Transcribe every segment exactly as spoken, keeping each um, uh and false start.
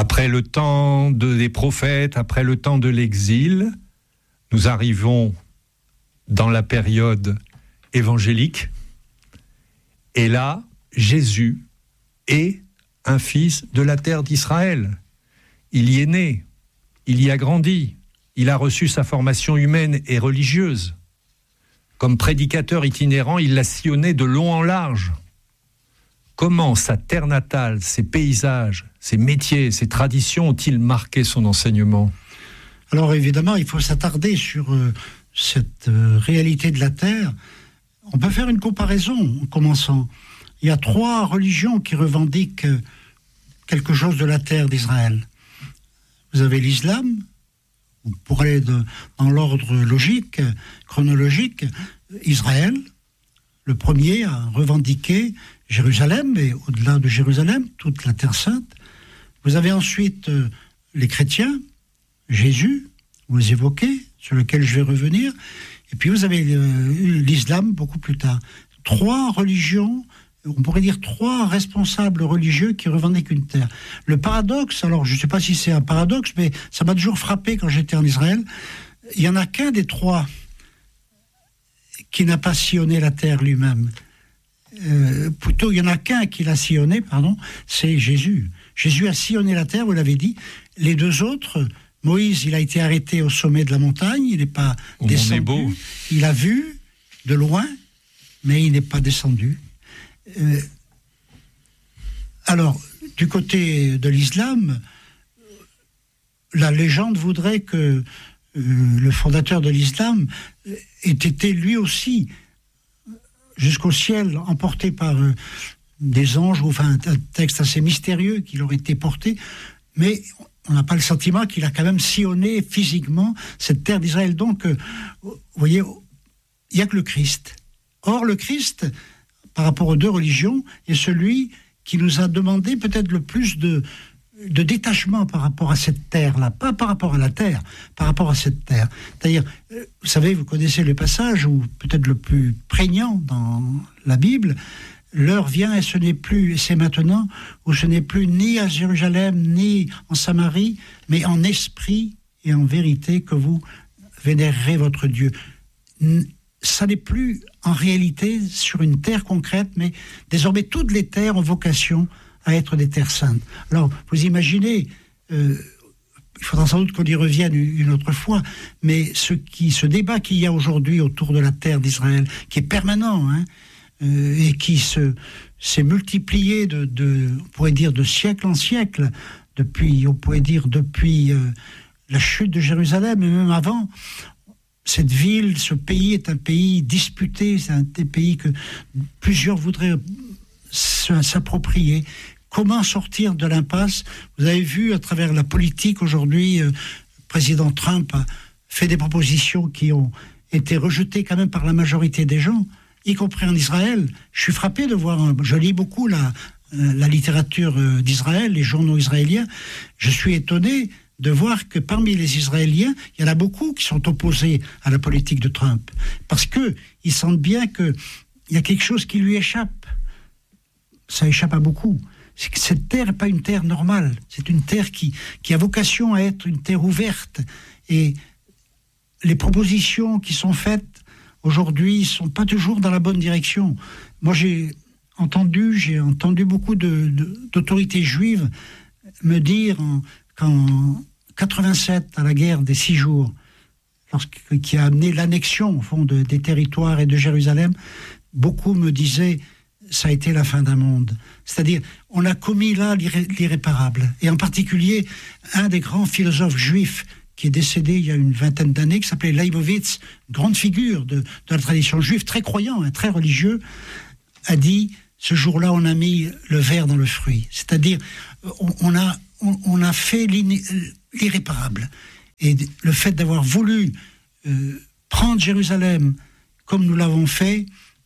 Après le temps de, des prophètes, après le temps de l'exil, nous arrivons dans la période évangélique. Et là, Jésus est un fils de la terre d'Israël. Il y est né, il y a grandi, il a reçu sa formation humaine et religieuse. Comme prédicateur itinérant, il l'a sillonné de long en large. Comment sa terre natale, ses paysages, ses métiers, ses traditions ont-ils marqué son enseignement ? Alors évidemment, il faut s'attarder sur euh, cette euh, réalité de la terre. On peut faire une comparaison en commençant. Il y a trois religions qui revendiquent euh, quelque chose de la terre d'Israël. Vous avez l'islam, pour aller de, dans l'ordre logique, chronologique, Israël, le premier à revendiquer Jérusalem, et au-delà de Jérusalem, toute la Terre Sainte. Vous avez ensuite euh, les chrétiens, Jésus, vous évoquez, sur lequel je vais revenir, et puis vous avez euh, l'islam beaucoup plus tard. Trois religions, on pourrait dire trois responsables religieux qui revendiquent une terre. Le paradoxe, alors je ne sais pas si c'est un paradoxe, mais ça m'a toujours frappé quand j'étais en Israël, il n'y en a qu'un des trois qui n'a pas sillonné la terre lui-même. Euh, plutôt, il n'y en a qu'un qui l'a sillonné, pardon, c'est Jésus. Jésus a sillonné la terre, vous l'avez dit. Les deux autres, Moïse, il a été arrêté au sommet de la montagne, il n'est pas Au descendu. Il a vu de loin, mais il n'est pas descendu. Euh, alors, du côté de l'islam, la légende voudrait que euh, le fondateur de l'islam ait été lui aussi jusqu'au ciel, emporté par euh, des anges, ou enfin un texte assez mystérieux qu'il aurait été porté, mais on n'a pas le sentiment qu'il a quand même sillonné physiquement cette terre d'Israël. Donc, euh, vous voyez, il n'y a que le Christ. Or, le Christ, par rapport aux deux religions, est celui qui nous a demandé peut-être le plus de, de détachement par rapport à cette terre-là, pas par rapport à la terre, par rapport à cette terre. C'est-à-dire, vous savez, vous connaissez le passage, ou peut-être le plus prégnant dans la Bible, l'heure vient et ce n'est plus, et c'est maintenant, où ce n'est plus ni à Jérusalem, ni en Samarie, mais en esprit et en vérité que vous vénérerez votre Dieu. Ça n'est plus en réalité sur une terre concrète, mais désormais toutes les terres ont vocation à être des terres saintes. Alors, vous imaginez, euh, il faudra sans doute qu'on y revienne une autre fois, mais ce, qui, ce débat qu'il y a aujourd'hui autour de la terre d'Israël, qui est permanent, hein, euh, et qui se, s'est multiplié de, de, on pourrait dire, de siècle en siècle, depuis, on pourrait dire, depuis euh, la chute de Jérusalem, et même avant. Cette ville, ce pays est un pays disputé, c'est un des pays que plusieurs voudraient s'approprier. Comment sortir de l'impasse ? Vous avez vu à travers la politique aujourd'hui, euh, le président Trump a fait des propositions qui ont été rejetées quand même par la majorité des gens, y compris en Israël. Je suis frappé de voir, je lis beaucoup la, la littérature d'Israël, les journaux israéliens. Je suis étonné de voir que parmi les Israéliens, il y en a beaucoup qui sont opposés à la politique de Trump. Parce qu'ils sentent bien qu'il y a quelque chose qui lui échappe. Ça échappe à beaucoup. C'est que cette terre n'est pas une terre normale. C'est une terre qui, qui a vocation à être une terre ouverte. Et les propositions qui sont faites aujourd'hui ne sont pas toujours dans la bonne direction. Moi, j'ai entendu, j'ai entendu beaucoup de, de, d'autorités juives me dire en, qu'en quatre-vingt-sept, à la guerre des six jours, qui a amené l'annexion au fond de, des territoires et de Jérusalem, beaucoup me disaient ça a été la fin d'un monde. C'est-à-dire, on a commis là l'irré- l'irréparable. Et en particulier, un des grands philosophes juifs qui est décédé il y a une vingtaine d'années, qui s'appelait Leibovitz, grande figure de, de la tradition juive, très croyant, hein, très religieux, a dit, ce jour-là, on a mis le ver dans le fruit. C'est-à-dire, on, on, a, on, on a fait l'irréparable. Et le fait d'avoir voulu euh, prendre Jérusalem comme nous l'avons fait,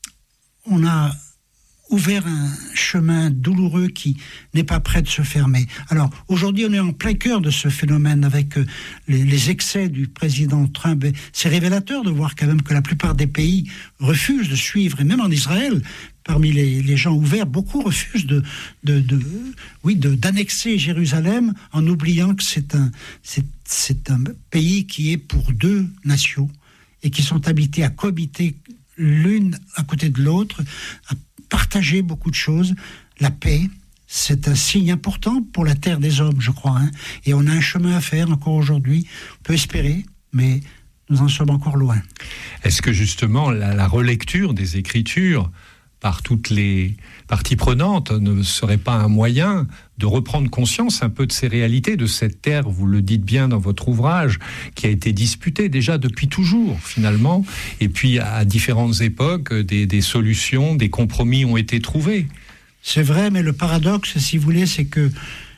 on a ouvert un chemin douloureux qui n'est pas prêt de se fermer. Alors, aujourd'hui, on est en plein cœur de ce phénomène avec euh, les, les excès du président Trump. Et c'est révélateur de voir quand même que la plupart des pays refusent de suivre, et même en Israël, parmi les, les gens ouverts, beaucoup refusent de, de, de, oui, de, d'annexer Jérusalem en oubliant que c'est un, c'est, c'est un pays qui est pour deux nations et qui sont habités à cohabiter l'une à côté de l'autre, à partager beaucoup de choses. La paix, c'est un signe important pour la terre des hommes, je crois. Hein. Et on a un chemin à faire encore aujourd'hui. On peut espérer, mais nous en sommes encore loin. Est-ce que justement la, la relecture des Écritures par toutes les parties prenantes ne serait pas un moyen de reprendre conscience un peu de ces réalités, de cette terre, vous le dites bien dans votre ouvrage, qui a été disputée déjà depuis toujours finalement, et puis à différentes époques, des, des solutions, des compromis ont été trouvés. C'est vrai, mais le paradoxe, si vous voulez, c'est que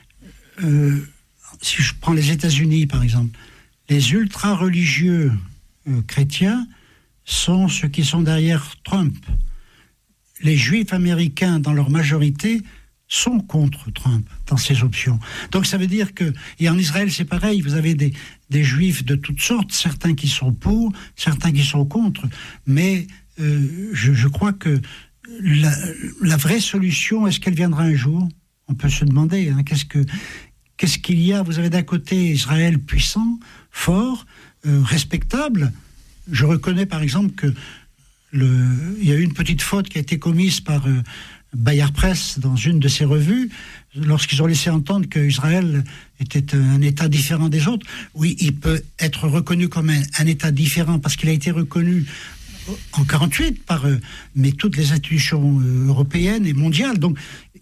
euh, si je prends les États-Unis par exemple, les ultra-religieux euh, chrétiens sont ceux qui sont derrière Trump. Les Juifs américains, dans leur majorité, sont contre Trump dans ces options. Donc ça veut dire que... Et en Israël, c'est pareil, vous avez des, des Juifs de toutes sortes, certains qui sont pour, certains qui sont contre. Mais euh, je, je crois que la, la vraie solution, est-ce qu'elle viendra un jour ? On peut se demander, hein, qu'est-ce que... Qu'est-ce qu'il y a ? Vous avez d'un côté Israël puissant, fort, euh, respectable. Je reconnais par exemple que le, il y a eu une petite faute qui a été commise par euh, Bayard Presse dans une de ses revues, lorsqu'ils ont laissé entendre qu'Israël était un État différent des autres. Oui, il peut être reconnu comme un, un État différent parce qu'il a été reconnu en quarante-huit par euh, mais toutes les institutions euh, européennes et mondiales. Donc,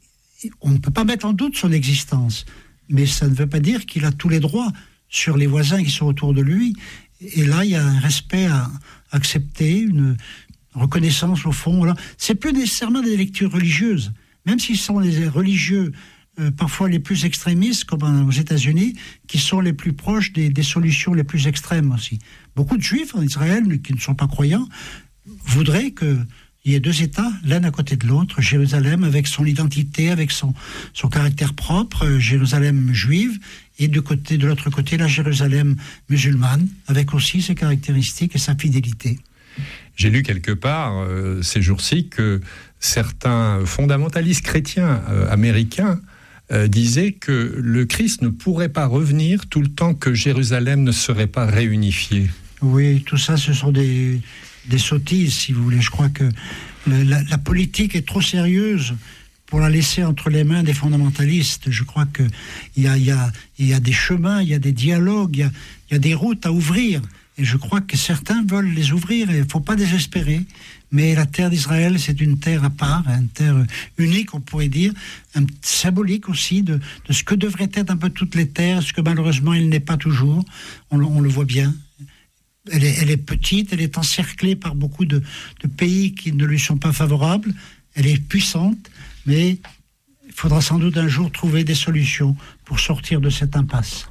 on ne peut pas mettre en doute son existence. Mais ça ne veut pas dire qu'il a tous les droits sur les voisins qui sont autour de lui. Et là, il y a un respect à accepter, une reconnaissance au fond. Là, c'est plus nécessairement des lectures religieuses, même s'ils sont les religieux euh, parfois les plus extrémistes, comme aux États-Unis, qui sont les plus proches des, des solutions les plus extrêmes aussi. Beaucoup de Juifs en Israël, mais qui ne sont pas croyants, voudraient que il y a deux États, l'un à côté de l'autre, Jérusalem avec son identité, avec son, son caractère propre, Jérusalem juive, et de, côté, de l'autre côté, la Jérusalem musulmane, avec aussi ses caractéristiques et sa fidélité. J'ai lu quelque part euh, ces jours-ci que certains fondamentalistes chrétiens euh, américains euh, disaient que le Christ ne pourrait pas revenir tout le temps que Jérusalem ne serait pas réunifiée. Oui, tout ça, ce sont des... des sottises, si vous voulez. Je crois que le, la, la politique est trop sérieuse pour la laisser entre les mains des fondamentalistes. Je crois qu'il y a, y, a, y a des chemins, il y a des dialogues, il y a, y a des routes à ouvrir. Et je crois que certains veulent les ouvrir et il ne faut pas désespérer. Mais la terre d'Israël, c'est une terre à part, une terre unique, on pourrait dire, un, symbolique aussi de, de ce que devraient être un peu toutes les terres, ce que malheureusement il n'est pas toujours. On, on le voit bien. Elle est, elle est petite, elle est encerclée par beaucoup de, de pays qui ne lui sont pas favorables. Elle est puissante, mais il faudra sans doute un jour trouver des solutions pour sortir de cette impasse.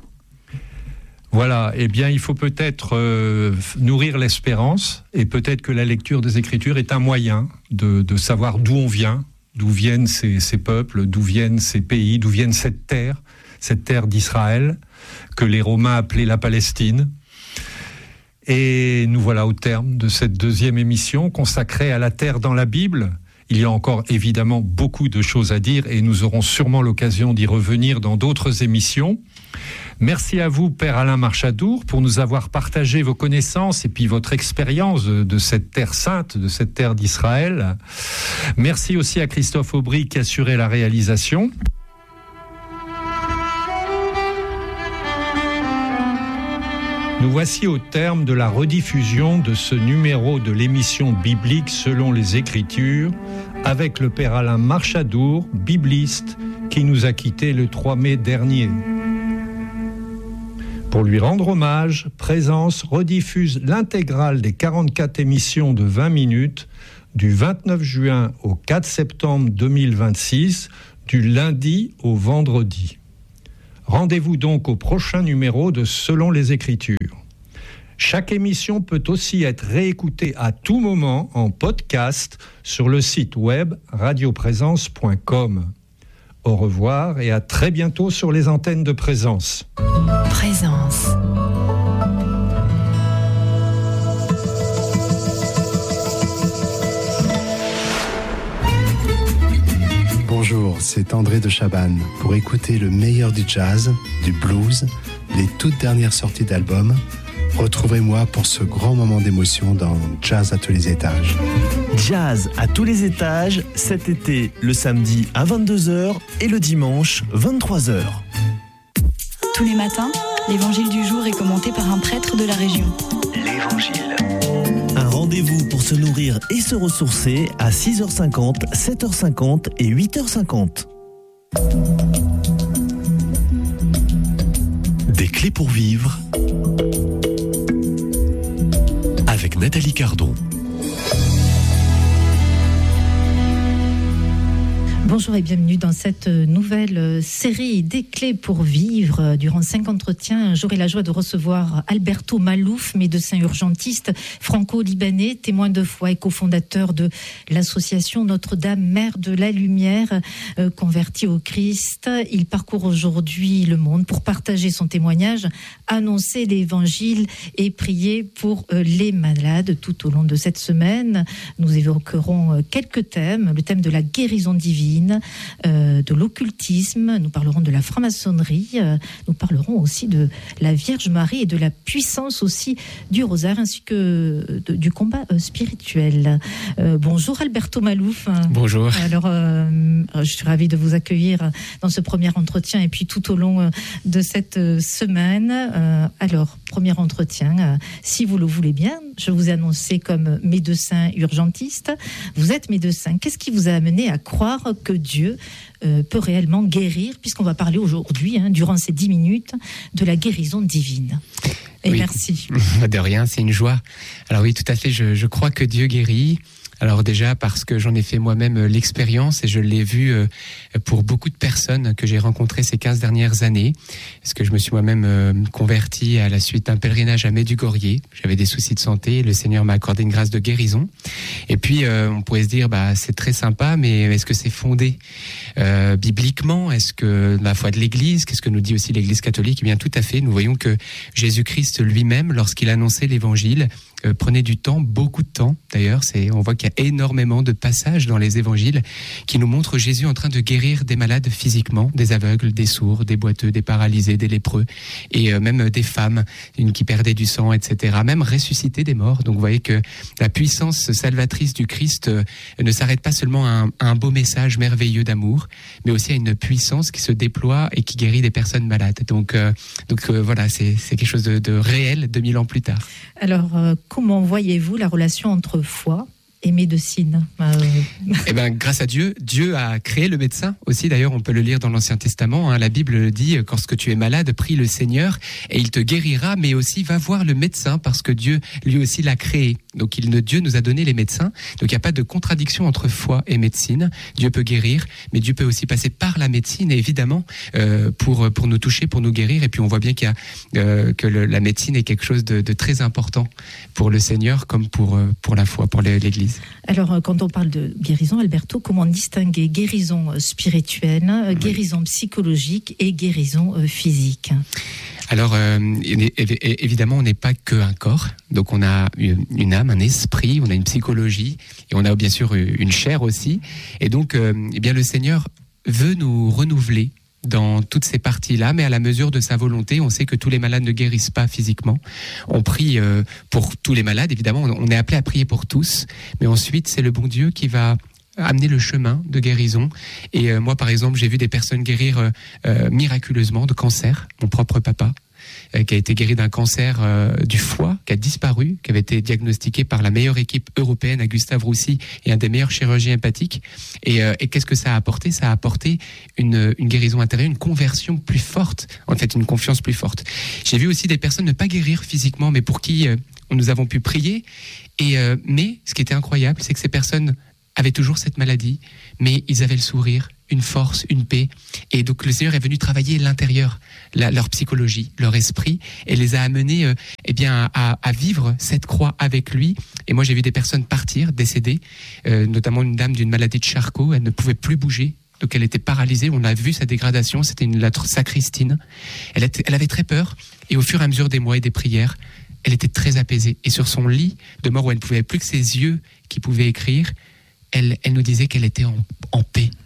Voilà, eh bien, il faut peut-être euh, nourrir l'espérance, et peut-être que la lecture des Écritures est un moyen de, de savoir d'où on vient, d'où viennent ces, ces peuples, d'où viennent ces pays, d'où viennent cette terre, cette terre d'Israël, que les Romains appelaient la Palestine. Et nous voilà au terme de cette deuxième émission consacrée à la terre dans la Bible. Il y a encore évidemment beaucoup de choses à dire et nous aurons sûrement l'occasion d'y revenir dans d'autres émissions. Merci à vous, Père Alain Marchadour, pour nous avoir partagé vos connaissances et puis votre expérience de, de cette terre sainte, de cette terre d'Israël. Merci aussi à Christophe Aubry qui assurait la réalisation. Nous voici au terme de la rediffusion de ce numéro de l'émission biblique selon les Écritures avec le Père Alain Marchadour, bibliste, qui nous a quittés le trois mai dernier. Pour lui rendre hommage, Présence rediffuse l'intégrale des quarante-quatre émissions de vingt minutes du vingt-neuf juin au quatre septembre deux mille vingt-six, du lundi au vendredi. Rendez-vous donc au prochain numéro de Selon les Écritures. Chaque émission peut aussi être réécoutée à tout moment en podcast sur le site web radio présence point com. Au revoir et à très bientôt sur les antennes de Présence. Présence. Bonjour, c'est André de Chabannes. Pour écouter le meilleur du jazz, du blues, les toutes dernières sorties d'albums, retrouvez-moi pour ce grand moment d'émotion dans Jazz à tous les étages. Jazz à tous les étages, cet été, le samedi à vingt-deux heures et le dimanche vingt-trois heures. Tous les matins, l'évangile du jour est commenté par un prêtre de la région. L'Évangile. Un rendez-vous pour se nourrir et se ressourcer à six heures cinquante, sept heures cinquante et huit heures cinquante. Des clés pour vivre avec Nathalie Cardon. Bonjour et bienvenue dans cette nouvelle série des clés pour vivre. Durant cinq entretiens, j'aurai la joie de recevoir Alberto Malouf, médecin urgentiste franco-libanais, témoin de foi et cofondateur de l'association Notre-Dame, Mère de la Lumière, euh, converti au Christ. Il parcourt aujourd'hui le monde pour partager son témoignage, annoncer l'évangile et prier pour euh, les malades. Tout au long de cette semaine, nous évoquerons euh, quelques thèmes. Le thème de la guérison divine, Euh, de l'occultisme, nous parlerons de la franc-maçonnerie, euh, nous parlerons aussi de la Vierge Marie et de la puissance aussi du rosaire ainsi que de, du combat euh, spirituel. Euh, bonjour Alberto Malouf. Bonjour. Alors, euh, je suis ravie de vous accueillir dans ce premier entretien et puis tout au long de cette semaine. Euh, alors, premier entretien, euh, si vous le voulez bien, je vous ai annoncé comme médecin urgentiste. Vous êtes médecin. Qu'est-ce qui vous a amené à croire que Dieu euh, peut réellement guérir, puisqu'on va parler aujourd'hui, hein, durant ces dix minutes, de la guérison divine. Et oui. Merci. De rien, c'est une joie. Alors oui, tout à fait, je, je crois que Dieu guérit. Alors déjà parce que j'en ai fait moi-même l'expérience et je l'ai vu pour beaucoup de personnes que j'ai rencontrées ces quinze dernières années. Parce que je me suis moi-même converti à la suite d'un pèlerinage à Medjugorje. J'avais des soucis de santé et le Seigneur m'a accordé une grâce de guérison. Et puis on pourrait se dire, bah c'est très sympa, mais est-ce que c'est fondé euh, bibliquement? Est-ce que la foi de l'Église, qu'est-ce que nous dit aussi l'Église catholique? Eh bien tout à fait, nous voyons que Jésus-Christ lui-même, lorsqu'il annonçait l'Évangile, euh, prenait du temps, beaucoup de temps d'ailleurs. C'est, on voit qu'il y a énormément de passages dans les évangiles qui nous montrent Jésus en train de guérir des malades physiquement, des aveugles, des sourds, des boiteux, des paralysés, des lépreux, et euh, même des femmes, une qui perdait du sang, et cetera. Même ressusciter des morts. Donc vous voyez que la puissance salvatrice du Christ euh, ne s'arrête pas seulement à un, à un beau message merveilleux d'amour, mais aussi à une puissance qui se déploie et qui guérit des personnes malades. Donc, euh, donc euh, voilà, c'est, c'est quelque chose de, de réel deux mille ans plus tard. Alors, euh, comment voyez-vous la relation entre foi et médecine? euh... Eh ben, grâce à Dieu, Dieu a créé le médecin aussi. D'ailleurs, on peut le lire dans l'Ancien Testament. Hein, la Bible dit, lorsque tu es malade, prie le Seigneur et il te guérira, mais aussi va voir le médecin parce que Dieu, lui aussi, l'a créé. Donc, il, Dieu nous a donné les médecins. Donc, il n'y a pas de contradiction entre foi et médecine. Dieu peut guérir, mais Dieu peut aussi passer par la médecine, et évidemment, euh, pour, pour nous toucher, pour nous guérir. Et puis, on voit bien qu'il y a, euh, que le, la médecine est quelque chose de, de très important pour le Seigneur comme pour, pour la foi, pour l'Église. Alors, quand on parle de guérison, Alberto, comment distinguer guérison spirituelle, oui. guérison psychologique et guérison physique? Alors, euh, évidemment, on n'est pas qu'un corps. Donc, on a une âme, un esprit, on a une psychologie, et on a bien sûr une chair aussi. Et donc, euh, eh bien, le Seigneur veut nous renouveler dans toutes ces parties-là, mais à la mesure de sa volonté. On sait que tous les malades ne guérissent pas physiquement. On prie euh, pour tous les malades, évidemment. On est appelé à prier pour tous. Mais ensuite, c'est le bon Dieu qui va amener le chemin de guérison. Et euh, moi, par exemple, j'ai vu des personnes guérir euh, euh, miraculeusement de cancer. Mon propre papa, euh, qui a été guéri d'un cancer euh, du foie, qui a disparu, qui avait été diagnostiqué par la meilleure équipe européenne à Gustave Roussy et un des meilleurs chirurgiens hépatiques. Et, euh, et qu'est-ce que ça a apporté? Ça a apporté une, une guérison intérieure, une conversion plus forte, en fait, une confiance plus forte. J'ai vu aussi des personnes ne pas guérir physiquement, mais pour qui euh, nous avons pu prier. Et, euh, mais ce qui était incroyable, c'est que ces personnes avaient toujours cette maladie, mais ils avaient le sourire, une force, une paix. Et donc le Seigneur est venu travailler l'intérieur, la, leur psychologie, leur esprit, et les a amenés euh, eh bien, à, à vivre cette croix avec lui. Et moi, j'ai vu des personnes partir, décéder, euh, notamment une dame d'une maladie de Charcot. Elle ne pouvait plus bouger, donc elle était paralysée. On a vu sa dégradation, c'était une, la sacristine. Elle, était, elle avait très peur, et au fur et à mesure des mois et des prières, elle était très apaisée. Et sur son lit de mort, où elle ne pouvait plus que ses yeux qui pouvaient écrire, Elle, elle nous disait qu'elle était en, en paix.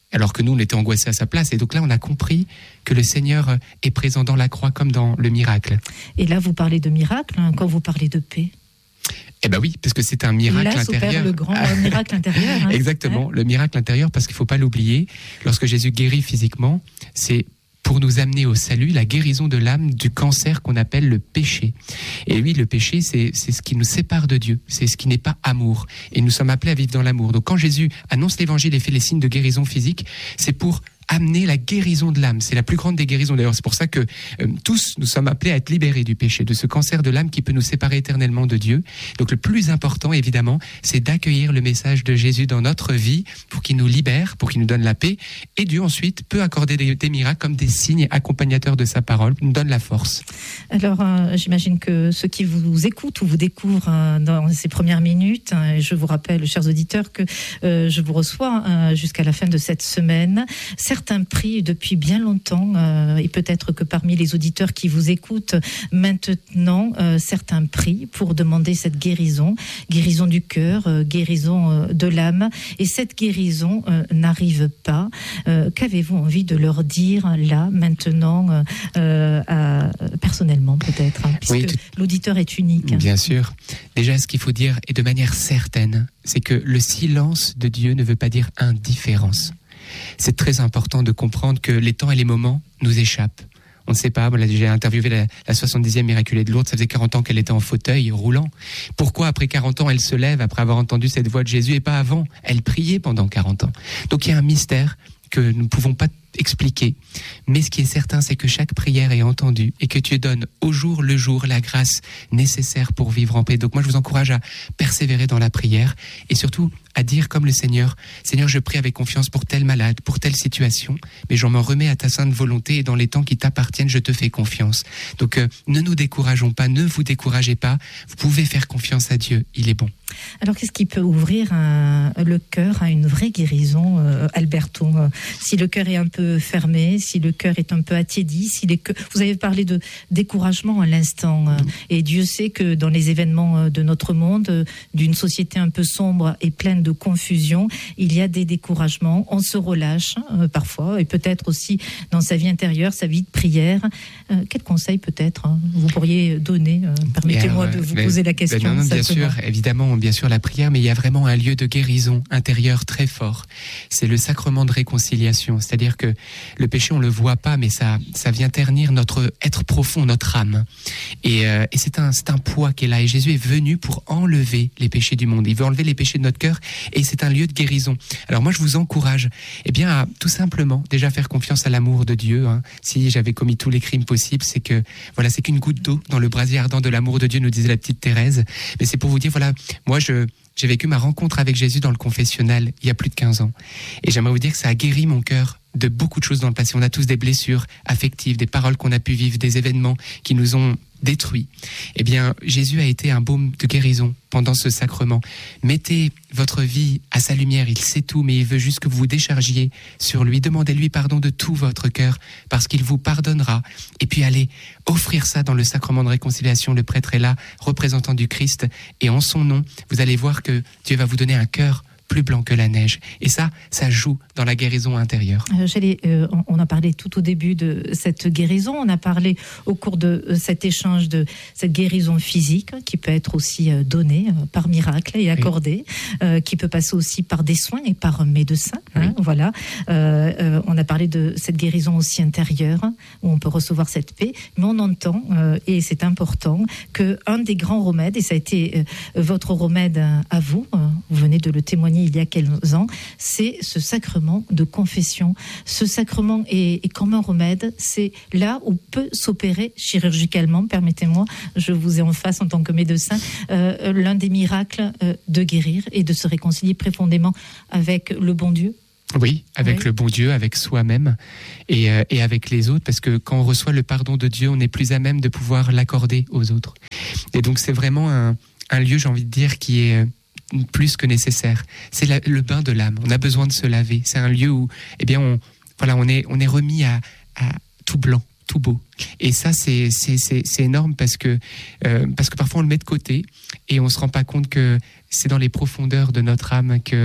alors que nous, on était angoissés à sa place. Et donc là, on a compris que le Seigneur est présent dans la croix comme dans le miracle. Et là, vous parlez de miracle, hein, quand vous parlez de paix. Eh ben oui, parce que c'est un miracle là intérieur. Là le grand miracle intérieur. Hein. Exactement, ouais. Le miracle intérieur, parce qu'il ne faut pas l'oublier, lorsque Jésus guérit physiquement, c'est pour nous amener au salut, la guérison de l'âme du cancer qu'on appelle le péché. Et oui, le péché, c'est, c'est ce qui nous sépare de Dieu, c'est ce qui n'est pas amour. Et nous sommes appelés à vivre dans l'amour. Donc quand Jésus annonce l'évangile et fait les signes de guérison physique, c'est pour amener la guérison de l'âme. C'est la plus grande des guérisons d'ailleurs. C'est pour ça que euh, tous, nous sommes appelés à être libérés du péché, de ce cancer de l'âme qui peut nous séparer éternellement de Dieu. Donc le plus important, évidemment, c'est d'accueillir le message de Jésus dans notre vie pour qu'il nous libère, pour qu'il nous donne la paix. Et Dieu ensuite peut accorder des, des miracles comme des signes accompagnateurs de sa parole, nous donne la force. Alors euh, j'imagine que ceux qui vous écoutent ou vous découvrent euh, dans ces premières minutes, euh, je vous rappelle, chers auditeurs, que euh, je vous reçois euh, jusqu'à la fin de cette semaine. Certains prient depuis bien longtemps, euh, et peut-être que parmi les auditeurs qui vous écoutent maintenant, euh, certains prient pour demander cette guérison, guérison du cœur, euh, guérison euh, de l'âme, et cette guérison euh, n'arrive pas. Euh, qu'avez-vous envie de leur dire là, maintenant, euh, à, personnellement peut-être, hein, puisque oui, tout... l'auditeur est unique. Bien sûr. Déjà, ce qu'il faut dire, et de manière certaine, c'est que le silence de Dieu ne veut pas dire indifférence. C'est très important de comprendre que les temps et les moments nous échappent. On ne sait pas, voilà, j'ai interviewé la, la soixante-dixième miraculée de Lourdes, ça faisait quarante ans qu'elle était en fauteuil roulant. Pourquoi après quarante ans elle se lève après avoir entendu cette voix de Jésus et pas avant? Elle priait pendant quarante ans. Donc il y a un mystère que nous ne pouvons pas expliquer. Mais ce qui est certain, c'est que chaque prière est entendue et que Dieu donne au jour le jour la grâce nécessaire pour vivre en paix. Donc moi, je vous encourage à persévérer dans la prière et surtout à dire comme le Seigneur, Seigneur, je prie avec confiance pour tel malade, pour telle situation, mais j'en m'en remets à ta sainte volonté et dans les temps qui t'appartiennent, je te fais confiance. Donc euh, ne nous décourageons pas, ne vous découragez pas, vous pouvez faire confiance à Dieu, il est bon. Alors qu'est-ce qui peut ouvrir un, le cœur à une vraie guérison, euh, Alberto? Si le cœur est un peu fermé, si le cœur est un peu attiédi, si les que... vous avez parlé de découragement à l'instant, mmh. et Dieu sait que dans les événements de notre monde, d'une société un peu sombre et pleine de confusion, il y a des découragements, on se relâche euh, parfois, et peut-être aussi dans sa vie intérieure, sa vie de prière. Euh, quel conseil peut-être hein, vous pourriez donner euh, Permettez-moi alors, de vous mais, poser la question. Ben non, non, bien sûr, évidemment, bien sûr la prière, mais il y a vraiment un lieu de guérison intérieure très fort. C'est le sacrement de réconciliation, c'est-à-dire que le péché, on le voit pas, mais ça, ça vient ternir notre être profond, notre âme. Et, euh, et c'est un, c'est un poids qui est là. Et Jésus est venu pour enlever les péchés du monde. Il veut enlever les péchés de notre cœur, et c'est un lieu de guérison. Alors moi, je vous encourage, eh bien, à tout simplement déjà faire confiance à l'amour de Dieu. Hein. Si j'avais commis tous les crimes possibles, c'est que voilà, c'est qu'une goutte d'eau dans le brasier ardent de l'amour de Dieu, nous disait la petite Thérèse. Mais c'est pour vous dire, voilà, moi, je j'ai vécu ma rencontre avec Jésus dans le confessionnal il y a plus de quinze ans. Et j'aimerais vous dire que ça a guéri mon cœur de beaucoup de choses dans le passé. On a tous des blessures affectives, des paroles qu'on a pu vivre, des événements qui nous ont détruits. Eh bien, Jésus a été un baume de guérison pendant ce sacrement. Mettez votre vie à sa lumière, il sait tout, mais il veut juste que vous vous déchargiez sur lui. Demandez-lui pardon de tout votre cœur, parce qu'il vous pardonnera. Et puis allez offrir ça dans le sacrement de réconciliation. Le prêtre est là, représentant du Christ, et en son nom, vous allez voir que Dieu va vous donner un cœur plus blanc que la neige. Et ça, ça joue dans la guérison intérieure. Euh, j'allais, euh, on a parlé tout au début de cette guérison, on a parlé au cours de cet échange de cette guérison physique qui peut être aussi donnée euh, par miracle et accordée, oui. euh, qui peut passer aussi par des soins et par médecins. Hein, oui. Voilà. Euh, euh, on a parlé de cette guérison aussi intérieure où on peut recevoir cette paix, mais on entend, euh, et c'est important, qu'un des grands remèdes, et ça a été euh, votre remède à vous, euh, vous venez de le témoigner il y a quelques ans, c'est ce sacrement de confession. Ce sacrement est, est comme un remède, c'est là où peut s'opérer chirurgicalement, permettez-moi, je vous ai en face en tant que médecin, euh, l'un des miracles euh, de guérir et de se réconcilier profondément avec le bon Dieu. Oui, avec oui. le bon Dieu, avec soi-même et, euh, et avec les autres, parce que quand on reçoit le pardon de Dieu, on est plus à même de pouvoir l'accorder aux autres. Et donc c'est vraiment un, un lieu, j'ai envie de dire, qui est plus que nécessaire. C'est la, le bain de l'âme. On a besoin de se laver. C'est un lieu où, eh bien, on, voilà, on est, on est remis à, à tout blanc, tout beau. Et ça, c'est, c'est, c'est, c'est énorme parce que, euh, parce que parfois on le met de côté et on se rend pas compte que c'est dans les profondeurs de notre âme que,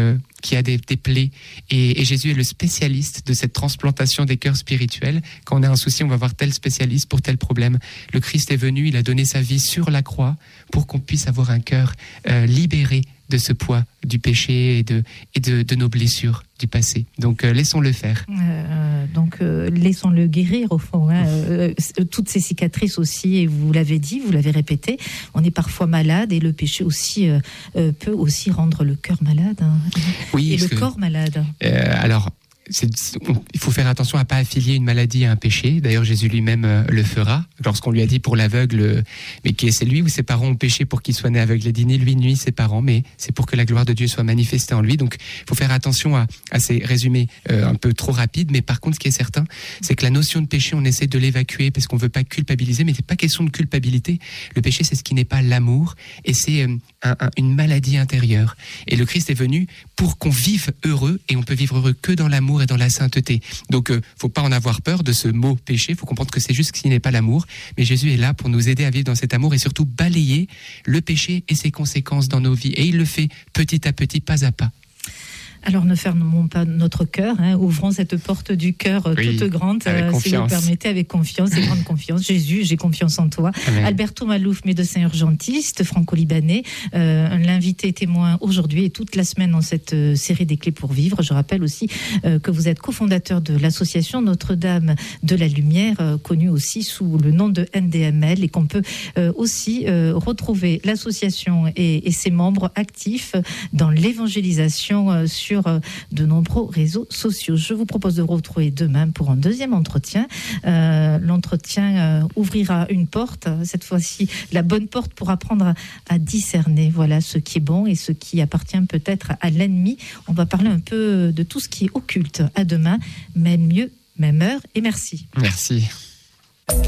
qui a des, des plaies. Et, et Jésus est le spécialiste de cette transplantation des cœurs spirituels. Quand on a un souci, on va voir tel spécialiste pour tel problème. Le Christ est venu, il a donné sa vie sur la croix pour qu'on puisse avoir un cœur euh, libéré de ce poids du péché et de, et de, de nos blessures du passé. Donc euh, laissons-le faire. Euh, donc euh, laissons-le guérir au fond. Hein. Euh, toutes ces cicatrices aussi, et vous l'avez dit, vous l'avez répété, on est parfois malade et le péché aussi euh, euh, peut aussi rendre le cœur malade. Hein. Oui, et le que, corps malade. Euh, alors, C'est, on, il faut faire attention à ne pas affilier une maladie à un péché. D'ailleurs, Jésus lui-même euh, le fera. Lorsqu'on lui a dit pour l'aveugle, euh, mais qui est, c'est lui ou ses parents ont péché pour qu'il soit né aveugle? Il a dit ni lui ni ses parents, mais c'est pour que la gloire de Dieu soit manifestée en lui. Donc, il faut faire attention à, à ces résumés euh, un peu trop rapides. Mais par contre, ce qui est certain, c'est que la notion de péché, on essaie de l'évacuer parce qu'on ne veut pas culpabiliser, mais c'est pas question de culpabilité. Le péché, c'est ce qui n'est pas l'amour, et c'est euh, un, un, une maladie intérieure. Et le Christ est venu pour qu'on vive heureux, et on peut vivre heureux que dans l'amour et dans la sainteté. Donc, euh, faut pas en avoir peur de ce mot péché. Faut comprendre que c'est juste ce qui n'est pas l'amour. Mais Jésus est là pour nous aider à vivre dans cet amour et surtout balayer le péché et ses conséquences dans nos vies. Et il le fait petit à petit, pas à pas. Alors ne fermons pas notre cœur, hein. Ouvrons cette porte du cœur euh, oui, toute grande, euh, si vous le permettez, avec confiance et grande confiance. Jésus, j'ai confiance en toi. Amen. Alberto Malouf, médecin urgentiste, franco-libanais, euh, l'invité témoin aujourd'hui et toute la semaine dans cette euh, série des clés pour vivre. Je rappelle aussi euh, que vous êtes cofondateur de l'association Notre-Dame de la Lumière, euh, connue aussi sous le nom de N D M L, et qu'on peut euh, aussi euh, retrouver l'association et, et ses membres actifs dans l'évangélisation euh, sur de nombreux réseaux sociaux. Je vous propose de vous retrouver demain pour un deuxième entretien. Euh, l'entretien euh, ouvrira une porte, cette fois-ci la bonne porte pour apprendre à, à discerner voilà, ce qui est bon et ce qui appartient peut-être à l'ennemi. On va parler un peu de tout ce qui est occulte. À demain, même mieux, même heure, et merci. Merci.